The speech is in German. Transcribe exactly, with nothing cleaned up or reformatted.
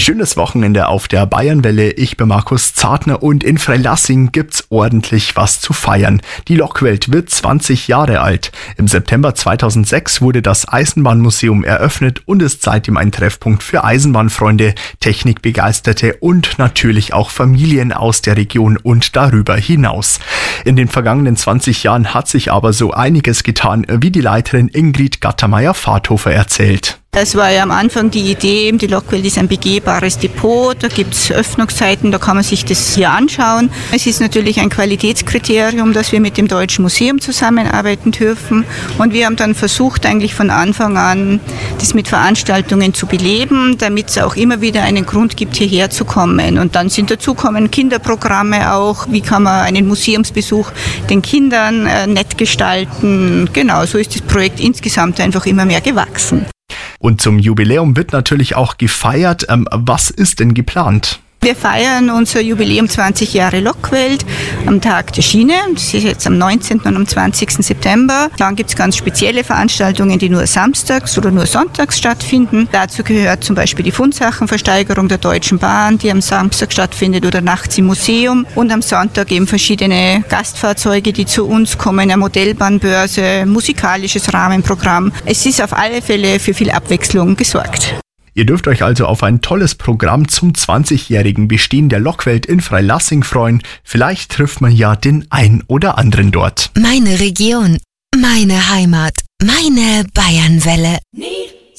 Schönes Wochenende auf der Bayernwelle. Ich bin Markus Zartner und in Freilassing gibt's ordentlich was zu feiern. Die Lokwelt wird zwanzig Jahre alt. Im September zweitausendsechs wurde das Eisenbahnmuseum eröffnet und ist seitdem ein Treffpunkt für Eisenbahnfreunde, Technikbegeisterte und natürlich auch Familien aus der Region und darüber hinaus. In den vergangenen zwanzig Jahren hat sich aber so einiges getan, wie die Leiterin Ingrid Gattermeier-Fahrthofer erzählt. Es war ja am Anfang die Idee, die Lokwelt ist ein begehbares Depot, da gibt es Öffnungszeiten, da kann man sich das hier anschauen. Es ist natürlich ein Qualitätskriterium, dass wir mit dem Deutschen Museum zusammenarbeiten dürfen, und wir haben dann versucht, eigentlich von Anfang an das mit Veranstaltungen zu beleben, damit es auch immer wieder einen Grund gibt, hierher zu kommen. Und dann sind dazukommen Kinderprogramme auch, wie kann man einen Museumsbesuch den Kindern äh, nett gestalten. Genau, so ist das Projekt insgesamt einfach immer mehr gewachsen. Und zum Jubiläum wird natürlich auch gefeiert. Ähm, was ist denn geplant? Wir feiern unser Jubiläum zwanzig Jahre Lokwelt am Tag der Schiene. Das ist jetzt am neunzehnten und am zwanzigsten September. Dann gibt es ganz spezielle Veranstaltungen, die nur samstags oder nur sonntags stattfinden. Dazu gehört zum Beispiel die Fundsachenversteigerung der Deutschen Bahn, die am Samstag stattfindet, oder nachts im Museum. Und am Sonntag eben verschiedene Gastfahrzeuge, die zu uns kommen, eine Modellbahnbörse, musikalisches Rahmenprogramm. Es ist auf alle Fälle für viel Abwechslung gesorgt. Ihr dürft euch also auf ein tolles Programm zum zwanzigjährigen Bestehen der Lokwelt in Freilassing freuen. Vielleicht trifft man ja den ein oder anderen dort. Meine Region, meine Heimat, meine Bayernwelle.